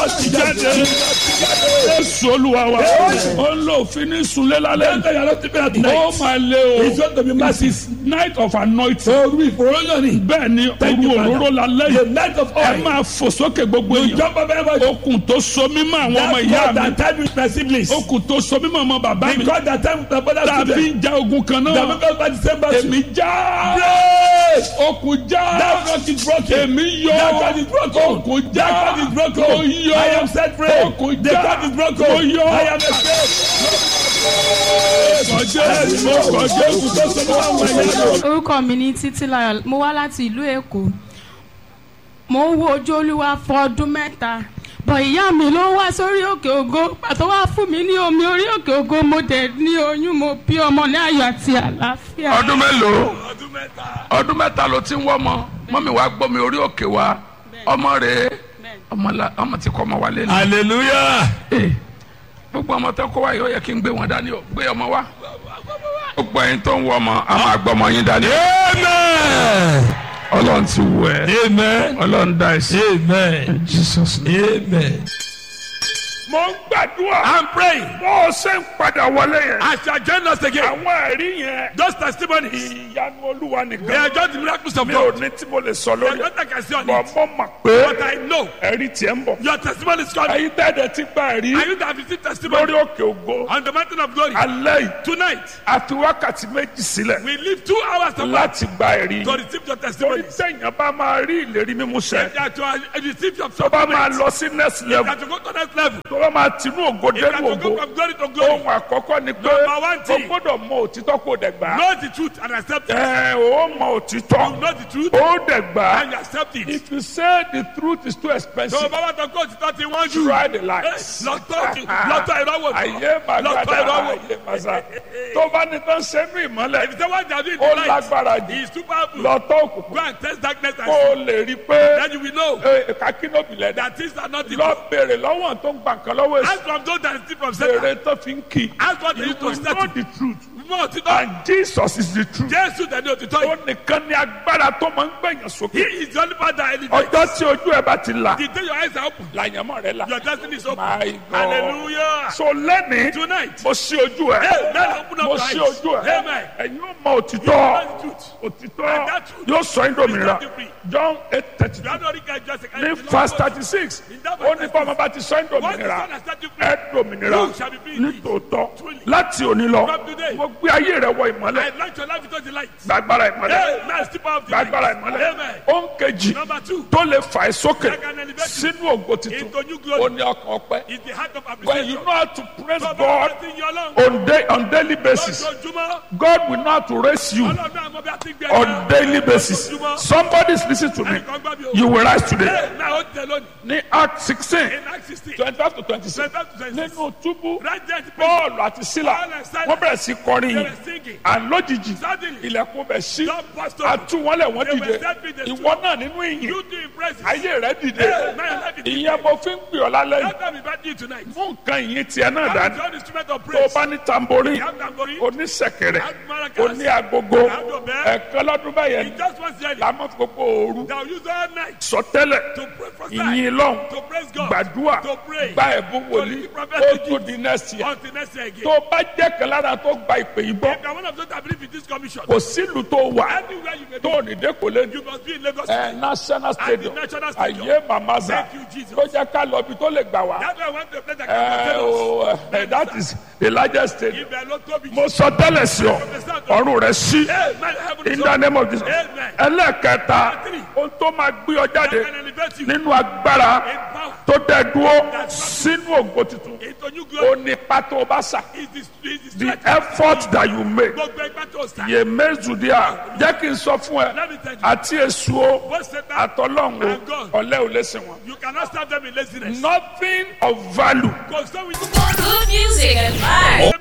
ti jáde. Jésù Olúwa wa. Ó ń lo òfin ní sunlé lálẹ́. Ó máa lé o. It's going to be massive. Night of anointing. Orí ìfòròyìn ni. Bẹ́ẹ̀ ni òru òróró lálẹ́ The yìí. night of Ẹ oil. máa fò sókè gbogbo You èèyàn. jump up everybody. Okùn tó so mímọ́ àwọn ọmọ That's ìyá God mi. that time with my siblings. Okùn tó so mímọ́ ọmọ bàbá mi. Because that time with my brother Tàbí children. ń ja ogun kan The náà. members by the same battle. Èmi já. Praise. Okùn já. That rock is broken. Èmi yọ. That God is broken. Okùn já. That God is broken. Mo yọ. I am set free. Okùn The já. God is broken. Mo yọ. I am escaped. Orúkọ mi ní Títílayọ̀, mo wá láti ìlú Èkó. Mo ń wo ojú Olúwa fún ọdún mẹ́ta. Bọ̀ ìyá mi ló wá sórí òkè ògo. Pàtó wá fún mi ní omi orí òkè ògo. Mo dẹ̀ ní oyún, mo bí ọmọ ní ayọ̀ àti àlàáfíà. Ọdún mélòó? Ọdún mẹ́ta ló ti ń wọ́ ọmọ. Mọ́mí wa gbọ́ mi orí òkè wa. Ọmọ rẹ̀ ọmọ ti kọ́ ọmọ wa lé ní. Hallelujah. Gbogbo ọmọ tó kó wa yìí ó yẹ kí n gbé wọn dání o. Gbé ọmọ wa. Gbogbo ẹ̀yin tó ń wọ ọmọ, a máa gbọ́ ọmọ yín dání. Amen. Ọlọ́run ti wù ẹ́. Amen. Ọlọ́run dá ẹ̀sìn. Amen. Jesus name. Amen. Mo ń gbàdúrà. I'm praying. Bó o ṣe ń padà wọlé yẹn. As you are joining us again, Àwọn ẹ̀rí yẹn. those testimonies, Ìyanu Olúwa they nìkan. are just the miracles of Mi ò God. ní tí mo lè sọ There is lórí. nothing I can say on Bọ̀ it. mo mọ̀ pé But I know ẹ̀rí tiẹ̀ ń bọ̀. your testimony is coming. Ẹ̀yin tẹ́lẹ̀ ti gba ẹ̀rí And you that have received testimony lórí òkè ògo. on the mountain of glory Alẹ́ yìí. tonight, A fi wákàtí méjì sílẹ̀ we leave 2 hours to láti gba ẹ̀rí. to receive your Torí testimonies. sẹ́yìn bá máa rí ìlérí mímú ṣẹ. That you are receive your Tó bá máa supplement. lọ sí next level. That you go to next level. Tó bá máa tinú ògo That dénú you go ògo. from glory to glory. Ohun àkọ́kọ́ ni pé Number one o thing. gbọ́dọ̀ mọ òtítọ́ kó dẹ̀ gbà. Know the truth and accept it. O mọ òtítọ́. You know the truth O dẹ̀ gbà. and you accept it. If you say the truth is too So expensive, Baba tó kó òtítọ́ ti wọ́n jù. try the lies. Lọ́tọ̀ ìrọ́wọ́. Ayé màgàdà, ayé màsà. Tó bá ní tán sẹ́nu ìmọ́lẹ̀, If the one that did ó the light lágbára jù. is too powerful, Lọ́tọ̀ go òkùnkùn. and test darkness and Kó o lè rí i pé then you will know kakínóbìlẹ̀ dá. that things are not evil. Lọ bèrè lọ́wọ́ tó ń gbà kan lọ́wọ́ èsì. Ask from those that steal from Satan. Bèrè tó fi ń kì. Ask what they You used to will set know you. the truth. Mọ òtítọ́. And Jesus is the truth. Jésù tẹ̀lé òtítọ́ Ó yìí. nìkan ní agbára tó máa ń gbẹ̀yàn He sókè. is the only one that elevates. Ọjọ́ tí ojú ẹ̀ bá ti là, The day your eyes are open, làyànmọ́ rẹ̀ là. your destiny is open. My God. Hallelujah. So lẹ́ni, Tonight, mo ṣí ojú ẹ̀. Amen. Open up Mo your ṣí eyes. ojú ẹ̀. Amen. Ẹ̀yin ó mọ You òtítọ́. know the truth. Òtítọ́ And that truth yóò sọ yín dòmìnira. will set you free. John 8:32. You have not read just a Ní verse 36, ó ní bọ́mọ bá ti sọ yín Once the dòmìnira. Son has set you free, Ẹ dòmìnira you shall be free. nítòótọ́. Truly. Láti òní lọ, From today. mo gbé ayé rẹ̀ wọ ìmọ́lẹ̀. I like your life into the light. Gbàgbára ìmọ́lẹ̀. Amen. Step out of the light. Gbàgbára ìmọ́lẹ̀. Amen. Ó ń kejì Number 2, tó lè fà ẹ́ sókè I can elevate you sínú ògo titun. into new Ó glory. ní ọkàn ọpẹ́. Is the heart of When appreciation. you know how to praise Bàbá God wa ti yan Ọlọ́run. on daily basis, Lójoojúmọ́. God will know how to raise you Ọlọ́run náà mọ bí a ti gbé on ẹ̀ka. daily basis. Lójoojúmọ́. Somebody is listening to me. Ẹ̀kan gbá mi o. You will rise today. Náà ó tẹ lónìí. Ní Act 16, In Acts 16, 25 to 26. 25 to 26. Nínú túbú, Right there at the place, Paul àti Sílà, Paul and Silas, wọ́n bẹ̀rẹ̀ sí kọrin they yìí. were singing. And lójijì, Suddenly, ilẹ̀kùn bẹ̀ sí. God passed A over. tú wọn lẹ̀ wọ́n They dìde. were set free, they Ìwọ náà nínú ìyìn. You do impress. Ayé rẹ̀ dìde. Amen. Ìyẹn mo fi ń pè ọ́ lálẹ́ yìí. That time we met you tonight. Mú nǹkan ìyìn tiẹ̀ náà That dání. is your instrument of Tó o praise. bá ní tamborí, You have tambourine. oníṣẹ̀kẹ̀rẹ̀, Have maracas. oní agogo, Have your bell. ẹ̀kan lọ́dún báyẹn He just wants to la mọ́ gbogbo òru. Thou use all night Sọtẹ́lẹ̀, to pray for ìyìn lọ́hùn, to praise God, gbàdúrà, to pray, gba ẹ̀bùn wòlíì, to prophetic ó tún di next year. until next year again. Tó o bá jẹ́ kan lára tó gba ìpè yìí gbọ́, If you are one of those that believe in this commission, kò sílùú tó wà anywhere you may tó be, ò ní dé kò lé ní. you must be in Lagos. National Stadium, National Stadium. ayé màmáza, Thank you, Jesus. tó jẹ́ ká lọ bí tó lè gbà wá. That's why I want to play that kind of That is the largest stadium. Ibẹ̀ ló tóbi. Mo sọ tẹ́lẹ̀ sí ọ, ọ̀run rẹ̀ sí. Amen. Heaven is In the name of Jesus. Amen. Ẹlẹ́ẹ̀kẹta, ohun tó máa gbé ọ jáde can elevate you nínú agbára in power. tó dẹ̀ dúró sínú ògo tuntun. Into new Ó glory. ní pátó bá sà. Is the The strength. effort that you make. Gbogbo ẹgbẹ́ tó sá. Yè méjìdíà. Jẹ́ kí n sọ fún ẹ. Let me tell you. Àti èṣù o, Both Satan àtọlọ́run o, and God. ọ̀lẹ ò lè sìn wọn. You cannot serve them in laziness. Nothing of value Kò sóhun Good music and vibes.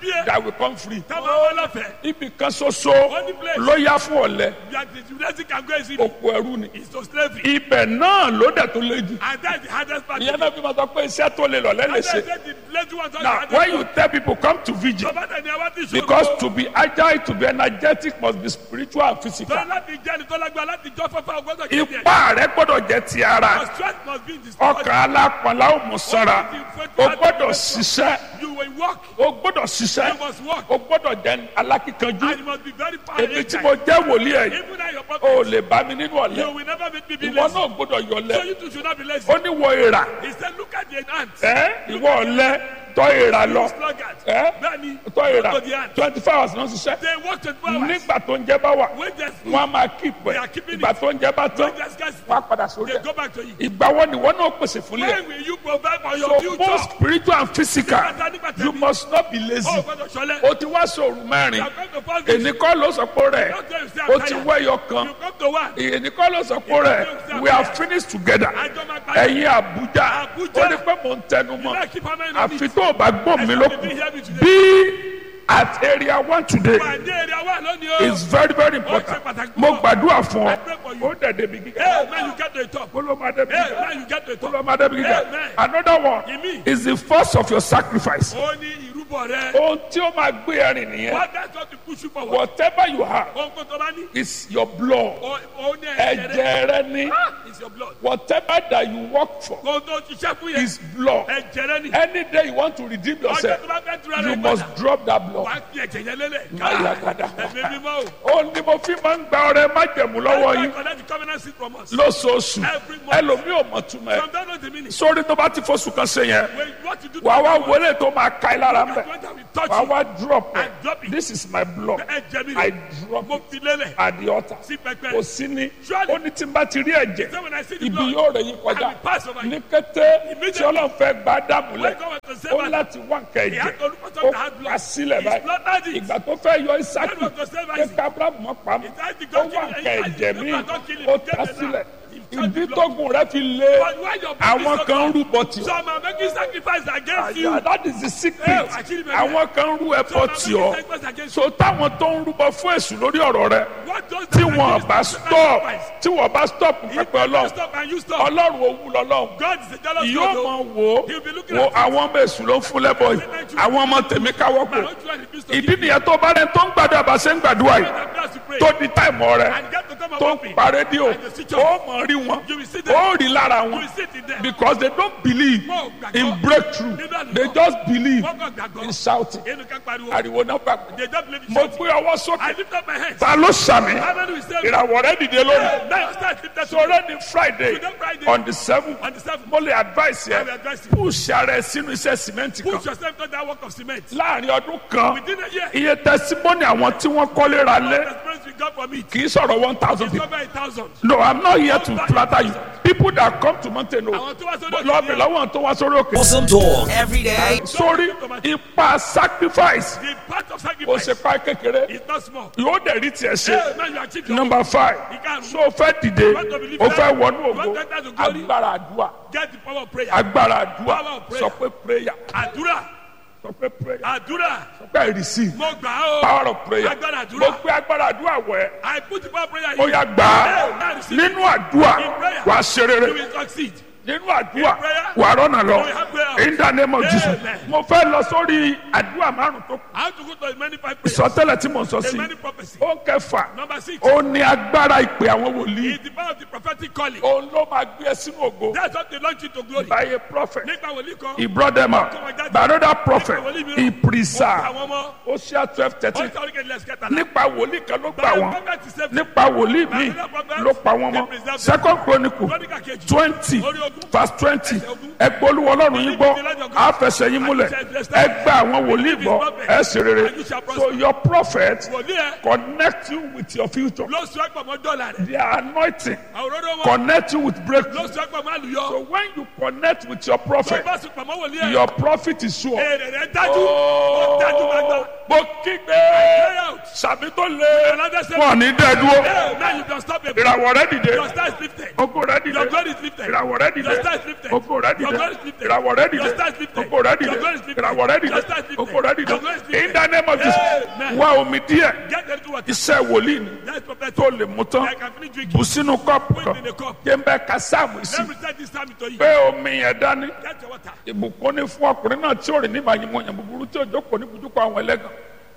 fear. that will come free. Táwọn ọmọ ọlọ́fẹ̀ẹ́. Ibì kan ṣoṣo Only place. ló yá fún ọ̀lẹ. That the blessing can go easily. Òpó ẹrú ni. Is to slavery. Ibẹ̀ náà ló dẹ̀ tó lé jù. And that's the hardest part. Ìyẹn náà fi máa sọ pé iṣẹ́ tó lè lọ lẹ́lẹ̀ And ṣe. that's the blessing was Now when you tell people come to vigil, Bàbá tẹ̀ ní àwọn tí ìṣòro. because to be agile, to be energetic must be spiritual and physical. Tọ́lá láti jẹ́ ni tọ́lá gba láti jọ́ fẹ́fẹ́ ọgbọ́dọ̀ kéde. Ipá rẹ gbọ́dọ̀ jẹ́ ti ara. Your strength must be in the Ọkàn spirit. alápọ̀nlá ò mú sọ́ra. O gbọ́dọ̀ ṣiṣẹ́. You will walk. O gbọ́dọ̀ You ṣiṣẹ́. must walk. O gbọ́dọ̀ jẹ́ alákíkanjú. And you must be very Èmi tí powerful. mo jẹ́ wòlíì ẹ̀, Even at your o prophet. lè bá mi nínú You ọ̀lẹ. will never make me be Ìwọ lazy. náà gbọ́dọ̀ So yọlẹ̀. you too should not be lazy. Ó ní wọ ìrà. He said, look at the ants. Ìwọ ọ̀lẹ tọ́ ìrà lọ. Sluggard. Ẹ́ Bẹ́ẹ̀ni, tọ́ go to the ìrà ants. 24 hours náà ṣiṣẹ́. They work 24 hours. Nígbà tó ń jẹ́ bá wà, When there's food, wọ́n á máa kíp They ẹ̀. are keeping Ìgbà it. tó ń jẹ́ bá tán, when there's scarcity, wọ́n á padà sórí they ẹ̀. go back to you. Ìgbà wo ni wọ́n náà pèsè fúnlẹ̀? When will you provide for your So future? both spiritual and physical, you must not be lazy. Oh, gbọ́dọ̀ ṣọlẹ̀. O ti wá sòrò You mẹ́rin. are going to pass this. Èní kọ́ ló sọ pé rẹ̀. Don't tell you say I'm O ti tired. wẹ́yọ kan. You come to one. Èní kọ́ ló sọ pé rẹ̀. We are finished together. Àjọ máa parí. Ẹ̀yin Àbújá. Abuja. Ó ní pé mò ń tẹnu You mọ́. like keep on on Àfi it. tó o bá gbọ́ mi I ló shall be here with kù. today. Bí at area 1 today Wà ní èrè àwọn lónìí o. is very very important. Mo gbàdúrà fún ọ. Ó dẹ̀ débi gíga. Hey, man, you get to the top. Ó ló máa débi Hey, gíga. man, you get to the Ó top. ló máa débi gíga. Amen. Another one Ìmí. is the first of your sacrifice. Ó ní ìrúbọ rẹ. Ohun tí ó máa gbé ẹrin nìyẹn. What that's what to push you forward. Whatever you have Ohun kò tó bá ní. is your blood. Ó ní ẹ̀jẹ̀ rẹ. Ẹ̀jẹ̀ rẹ ni. Ah, it's your blood. Whatever that you work for Kò tó ṣiṣẹ́ fún yẹn. is blood. Ẹ̀jẹ̀ rẹ ni. Any day you want to redeem Ọjọ́ yourself, tó bá fẹ́ tura rẹ you padà. must drop that blood. Wà á fi ẹ̀jẹ̀ yẹn lélẹ̀. Ayagada. Ẹ̀mí mímọ́ o. Ó ní mo fi máa ń gba ọrẹ májẹ̀mú lọ́wọ́ Every yín time collect the covenant seed from us. lóṣooṣù. Every month. Ẹlòmíì ò mọ̀ túmọ̀ ẹ̀. Some don't know the meaning. Sórí tó bá ti fóṣù kan ṣe yẹn, When what you do wàá wá to wọlé tó máa ka ẹ lára ń the bẹ̀. one that will touch Wàá you. wá drop ẹ̀. And drop it. This is my blood. Ẹ̀jẹ̀ mi I rẹ̀. drop Mo it fi lélẹ̀. at the altar. Sí pẹpẹ. Kò sí ní. Surely. Ó ní tí n bá ti rí ẹ̀jẹ̀, So when I see the ibi blood, yóò rẹ̀ yín I kọjá. will pass over Ní you. kété tí Ọlọ́run fẹ́ gba Ádámù When lẹ̀, God was to save ó Adam, láti wá nǹkan he ẹ̀jẹ̀. had to look at Ó the hard blood. kà sílẹ̀ His báyìí. blood had it. Ìgbà tó fẹ́ yọ Ísákì, When God save pé Isaac, ká Ábúráhámù mọ́ pa mọ́. he tried to Ó go wá kill nǹkan him. ẹ̀jẹ̀ míì, He tried to kill him. ó He ta gave him sílẹ̀. that. He tried Ìdí the blood. tógun rẹ̀ fi lé But why your àwọn blood is so kan cold? rúbọ tì ọ́. Some are making sacrifice against you. Yeah, that is the secret. Hey, actually, baby. Àwọn kan rú ẹbọ Some are tì making ọ́. sacrifice against So táwọn tó ń rúbọ fún èṣù lórí ọ̀rọ̀ rẹ̀, What does tí that wọ́n against bá the stop, sacrifice? tí wọ́n bá stop If pẹpẹ you Ọlọ́run, stop and you stop, Ọlọ́run òwú lọ́lọ́run. God is a jealous Yóò God. mọ wo He'll be looking wo at àwọn ọmọ èṣù ló ń fún lẹ́bọ̀ yìí. Àwọn ọmọ tèmi káwọ́ My pọ̀. own children refuse to Ìdí give me. nìyẹn tó bá rẹ̀ tó ń gbàdúrà bá ṣe ń gbàdúrà yìí. That has to pray. Tó di táìmù rẹ̀ And get to come and tó walk ń me. pa rédíò. And the switch off. Ó mọ̀ rí wọn. You will see them. Ó rí lára You wọn. will sit in there. Because they don't believe Mo gbàgbọ́. in breakthrough. They just believe Wọ́n kàn gbàgbọ́. in shouting. Inú kan pariwo. Ariwo náà gbàgbọ́. They don't believe in Mo shouting. gbé ọwọ́ I sókè. lift up my hands. Ta ló sàmì? How many will say? Ìràwọ̀ rẹ̀ dìde lónìí. Now start lifted to Sọ̀rọ̀ ní Friday Today Friday. on the 7th. On the 7th. Mo lè advice I will yẹ. advise you. Push ara ẹ sínú iṣẹ́ sìmẹ́ntì Push kan. yourself to that work of cement. Láàrin ọdún kan, Within a year. iye testimony àwọn tí wọ́n kọ́lé ra lé The experience we got from it. kì í sọ̀rọ̀ 1,000 It's people. over 1,000. No, I'm not here to flatter you. People that come to mountain o. Àwọn tó wá sórí òkè Lọ́ọ̀bì yẹn. lọ́wọ́ tó wá sórí òkè. Awesome talk every day. Sórí ipa sacrifice The part of ó sacrifice ṣe pa kékeré. is not small. Yóò dẹ̀ rí tiẹ̀ ṣe. Hey, now you achieve your Number 5. So o fẹ́ dìde, o fẹ́ wọnú ògo, agbára àdúrà, Get the power of prayer. agbára àdúrà, sọ pé prayer, Àdúrà. sọ pé prayer, Àdúrà. sọ pé I receive Mo gbà á o. power of prayer. Agbára àdúrà. Mo gbé agbára àdúrà wẹ̀, I put the power of prayer in. ó yá gbà á. Nínú àdúrà, wàá ṣe You rere. will succeed. Nínú àdúrà, wàá rọ́nà lọ. In the name of Jesus. Mo fẹ́ lọ sórí àdúrà márùn-ún tó kù. I have to go to many five prayers. Ìsọtẹ́lẹ̀ tí mo sọ The sí. many prophecy. Ó kẹfà. Number 6. Ó ní agbára ìpè àwọn wòlíì. Is the power of the prophetic calling. Òun ló máa gbé ẹ sínú ògo. That's what they launch you to glory. By a prophet. Nípa wòlíì kan. He brought them out. By another prophet, he preserved. Àwọn ọmọ. Hosea 12:13. Ó sọ oríkèé ilẹ̀ skẹ́tà. Nípa wòlíì kan ló gbà By a wọ́n. prophet is saved. Nípa wòlíì míì ló pa wọ́n mọ́. Second Chronicle Chronicle kejì. 20 verse 20. Ẹ gbọ́ Olúwa Ọlọ́run yín gbọ́. Á fẹsẹ̀ yín múlẹ̀. Ẹ gba àwọn wòlíì gbọ́. Ẹ sì rere. So your prophet Wòlíì ẹ̀ connect you with your future. ló sọ ẹ̀pọ̀ mọ́ dọ́là rẹ̀. Their anointing Àwòrán wọn connect you with ló breakthrough. sọ ẹ̀pọ̀ mọ́ àlùyọ. So when you connect with your Tó prophet, bá sùn pàmò wòlíì ẹ̀. your profit is sure. Èrè rẹ̀ dájú. Ó dájú gbàgbọ́. Mo kígbe Carry out. sàmì tó lé Another seven. wọn ní dẹ́ dúró. Hey, now you can stop it. Ìràwọ̀ rẹ dìde. Your star is lifted. Ogo rẹ Your dìde. glory is lifted. Ìràwọ̀ rẹ dìde. Your star is lifted. Ogo rẹ Your dìde. glory is lifted. Ìràwọ̀ rẹ dìde Your star is lifted. ògo rẹ dìde Your glory is lifted. ìràwọ̀ rẹ dìde Your star is lifted. ògo rẹ dìde Your glory is lifted. in the name of Jesus Amen. wá omi díẹ̀ Get them to what? iṣẹ́ wòlíì ni That's prophetic. tó lè mú tán I can finish drinking. bù sínú kọ́ọ̀pù Put kan it in a cup. jẹ́ ń bẹ́ ka sáàmù sí Let me take this time to you. pé omi yẹn dání Get your water. ìbùkún ní fún ọkùnrin náà tí ò rìn nígbà yìí mọ̀ yẹn búburú tí ò jókòó ní bùdúkọ àwọn ẹlẹ́gàn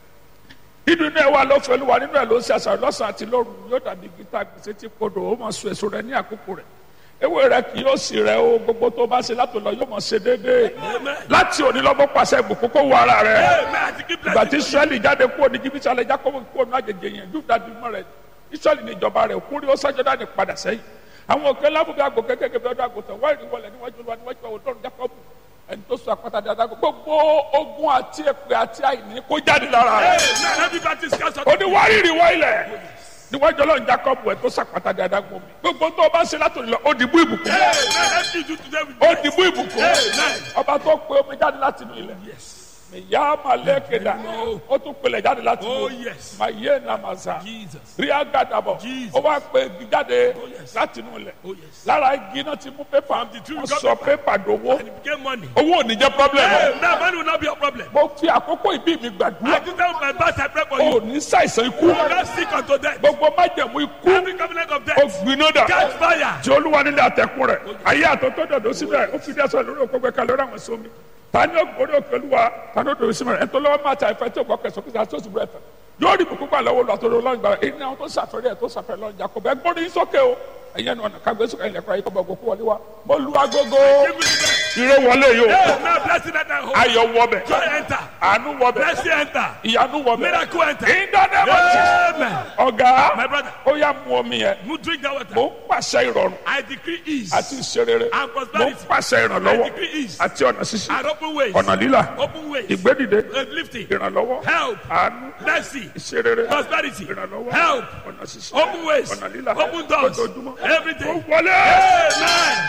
nínú inú ẹ wà lọ́fẹ̀ẹ́ olúwa nínú ẹ ló ń ṣe àṣàrò lọ́sàn-án àti lóru yóò dàbí gíta gbèsè tí kodò ó mọ̀ sun èso rẹ ní àkókò rẹ ewé rẹ kì yóò sì rẹ o gbogbo tó bá ṣe látò lọ yóò mọ̀ ṣe déédéé láti òní lọ́bọ̀ pàṣẹ ìbùkún kó wọ ara rẹ Amen. To keep ìgbà tí blessing. israẹli jáde kúrò ní jìbìtì alẹ jákòó kúrò ní àjèjì yẹn yóò dájú mọ́ rẹ israẹli ní ìjọba rẹ òkúri ó sájọdá ní padà sẹ́yìn àwọn òkè lábùgbé àgbò kékeré bí ọdún àgùntàn wọ́n ìrìn wọlé níwájú olúwa níwájú àwọn olórí jákòó ẹni tó sọ àpáta dáadáa gbogbo ogun àti èpè àti àìní kó jáde lára rẹ Amen. Everybody is cast out. oníwárìrì wọ ilẹ̀ níwájú ọlọ́run jacob ẹ̀ tó sàpàtà dáadáa gbọ́ mi gbogbo tó o bá ṣe látòlù lọ ó dìbò ìbùkún Amen. Everything you do today with ó dìbò ìbùkún Amen. ọba tó pe omi jáde láti inú ilẹ̀ ìyá malẹ́kẹ̀dá ó tún pelẹ̀ jáde láti inú Oh, yes. mayé namasa Jesus. ríà gàdàbọ̀ Jesus. ó wá pe igi jáde yes. láti inú ilẹ̀ Oh, yes. lára igi náà ti mú pépà From the tree we wọ́n got sọ paper. pépà dòwó And it became money. owó ò ní jẹ́ problem Amen. Money will not be a problem. mo fi àkókò ìbí mi gbàdúrà I do tell my boss I pray for ó you. ní ṣàìsàn ikú You will not sick unto death. gbogbo májẹ̀mú ikú Every covenant of ó death. gbiná dà Catch fire. tí olúwa nílé àtẹkùn rẹ ayé àtọtọ dọdọ síbẹ̀ ó fi dẹsọ lórí òkú gbẹka lórí àwọn sómi tani ògbóni òkè olúwa tani òdòdó síbẹ̀ rẹ ẹtọ lọ́wọ́ máa ta ìfẹ́ tí ògbọ kẹsàn kí sàtó sì bẹ̀rẹ̀ fẹ́ yóò rí bùkún gbà lọ́wọ́ lọ́tọ́ lọ́wọ́ gbà èyí ni àwọn tó sàfẹ́rẹ́ ẹ̀ tó sàfẹ́rẹ́ lọ́wọ́ jacob ẹ gbóni yín sókè o ẹ̀yẹ́ nu ọ̀nà kágbé sókè ilẹ̀kùn ayé kọ́bọ̀ ògùnkú wọlé wa mo lu agogo Give me the best. ire wọlé yìí o Amen. Blessing that I hold. ayọ̀ wọbẹ̀ Joy enter. àánú wọbẹ̀ Blessing enter. ìyanu wọbẹ̀ Miracle enter. ìdánimọ̀tì Amen. ọ̀gá My brother. ó yá mu omi yẹn You drink that water. mo ń pàṣẹ ìrọ̀rùn I decree ease àti ìṣerere and mo ń prosperity. pàṣẹ I ìrànlọ́wọ́ decree ease àti ọ̀nà ṣíṣí and open ways. ọ̀nà lílà Open ways. ìgbédìde Lifting. ìrànlọ́wọ́ Help. àánú Mercy. ìṣerere Prosperity. ìrànlọ́wọ́ Help. ọ̀nà ṣíṣí Open ways. ọ̀nà lílà Open doors. ojoojúmọ́ Every ó day. wọlé Amen.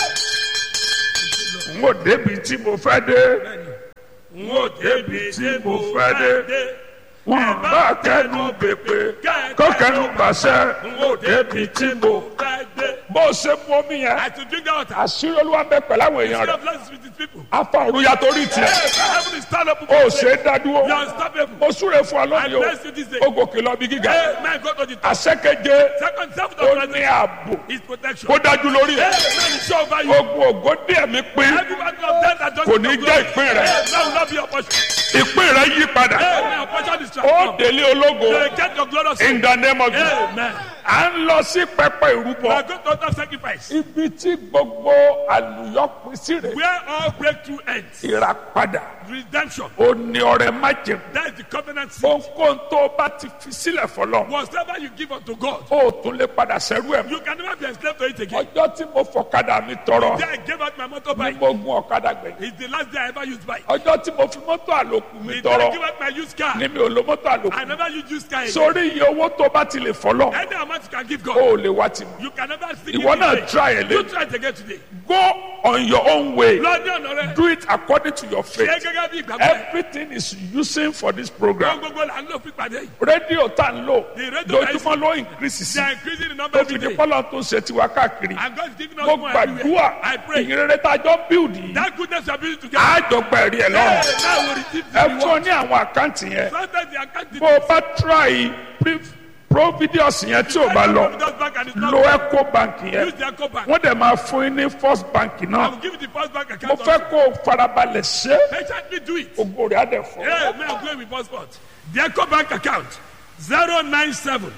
n ò débi tí mo fẹ́ dé n ò débi tí mo fẹ́ dé wọn bá kẹnu pèpè kó kẹnu pàṣẹ n ò débi tí mo bó o ṣe mú omi yẹn I to drink that water. àṣírí olúwa bẹ pẹ̀lú àwọn èèyàn Instead rẹ̀ of blessings with his people. afa òru yàtọ̀ orí tiẹ̀ Heaven is stand up. ó ṣe é dádúró You are unstoppable. mo súre fún ọ I lónìí o bless you this day. ó gòkè lọ bí gíga Amen. Go to the top. àṣẹkeje Second, self ó of ní ààbò His protection. kó dájú lórí ẹ Amen. Is sure over you. ogun ògo díẹ̀ mi pín Every battle of death that kò ní jẹ́ ìpín rẹ That will not be your portion. ìpín rẹ yí padà Amen. Your portion is ó transformed. délé ológo You get your glorious. in the name of Jesus Amen. à ń lọ sí pẹpẹ We ìrúbọ are going to altar sacrifice. ibi tí gbogbo àlùyọ pín sí rẹ Where all breakthrough ends. ìràpadà Redemption. ó ní ọrẹ májèm That is the covenant seed. ohunkóhun tó o bá ti fi sílẹ̀ fọlọ́ Whatever you give unto God, ó tún lè padà sẹ́rú ẹ̀ mọ́. you can never be enslaved to it again. ọjọ́ tí mo fọ̀kadà mi tọrọ Then I gave out my ni motorbike. mo gun ọ̀kadà gbẹ̀yìn It's the last day I ever used bike. ọjọ́ tí mo fi mọ́tò àlòkù mi The day I tọrọ gave out my used car. ni mi ò lo mọ́tò I àlòkù never used car again. sórí iye owó tó bá ti lè fọlọ́ Any amount you can give ó God, ò lè wá tì mí you can never stick ìwọ it náà today. try ẹ̀ You lé try it again today. go on your own way Lord, ní ọ̀nà rẹ̀. do it according to your Ṣé faith gẹ́gẹ́ bí ìgbàgbọ́ rẹ̀? everything is using for this Ohun program gbogbo là ń lò fún ìpàdé yìí. rédíò tá ń lò The radio lójúmọ́ ló increase sí They are increasing the number tó every fi di day. pọ́lọ́ tó ń ṣe tiwa káàkiri And God is giving us mo more gbàdúrà everywhere. I pray. ìyìnrere tá a jọ ń build yìí That goodness you are building together. àjọgbà ẹ̀rí ẹ̀ lọ́rùn Now we receive ẹ the fún ọ reward. ní àwọn àkáǹtì yẹn Sometimes the account bó o bá try providius yẹn tí o bá lọ lo eco bank yẹn Use the Eco Bank. wọ́n dẹ̀ máa fún yín ní first bank I náà will give you the first bank mo account. fẹ́ kó o farabalẹ̀ ṣe Patiently do it. ògo rẹ̀ á dẹ̀ fọ́. Hey, may I go with passport? The Eco Bank account 097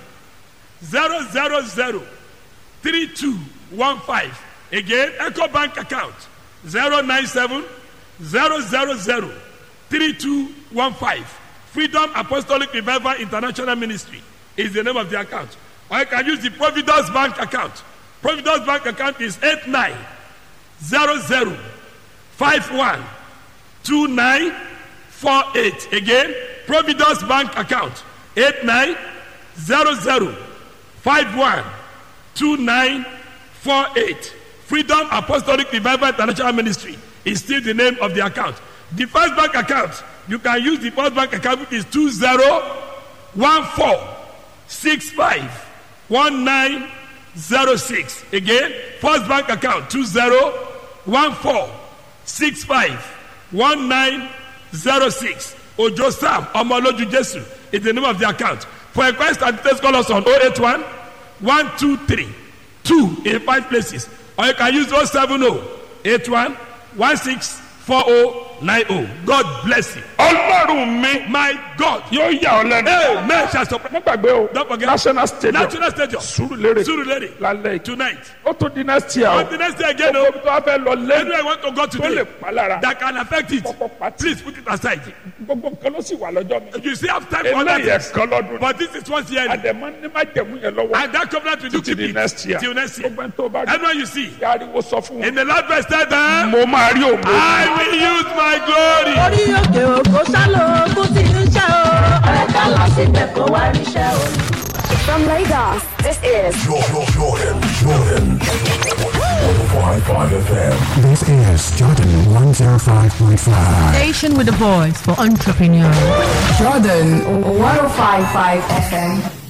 000 3215. Again, Eco Bank account 097 000 3215. Freedom Apostolic Revival International Ministry is the name of the account. Or you can use the Providence Bank account. Providence Bank account is 8900512948. Again, Providence Bank account 8900512948. Freedom Apostolic Revival International Ministry is still the name of the account. The first bank account, you can use the first bank account, which is 2014651906. Again, first bank account 2014651906. 1906. Ojo Sam Omoloju Jesu is the name of the account. For inquiries and details, call us on 081 123 2 in 5 places. Or you can use 070 81 164090. God bless you. Ọlọ́run mi My God. yóò yà ọ́ lẹ́nu. Amen. Shall stop. Má gbàgbé o. Don't forget. National Stadium. National Stadium. Surulere. Surulere. Lálẹ́ yìí. Tonight. Ó tún di next year o. On the next day again, Gbogbo ibi tó wá fẹ́ lọ lẹ́nu anywhere I want to go tó lè today pa lára. that can affect it, Kọ́kọ́ pàtì. please put it aside. Gbogbo nǹkan ló sì wà lọ́jọ́ mi. You still have time for other Eléyìí things. ẹ̀kan lọ́dún. But this is once yearly. Àdèmọ́ ní má jẹ̀mú yẹn lọ́wọ́. And that covenant will do Títí keep di it next year. till next year. Gbogbo ẹni tó bá rí. Everyone you see. Yàrá sọ fún wọn. In the last verse, tell them, Mo máa rí òun. I will use my glory. orí òkè òkò sálọ ogun ti ń ṣe o. ọ̀rẹ́ ká lọ síbẹ̀ kó wá ríṣẹ́ o. From Lagos, this is Jordan 105.5 FM. This is Jordan 105.5. Station with a voice for entrepreneurs. Jordan 105.5 FM.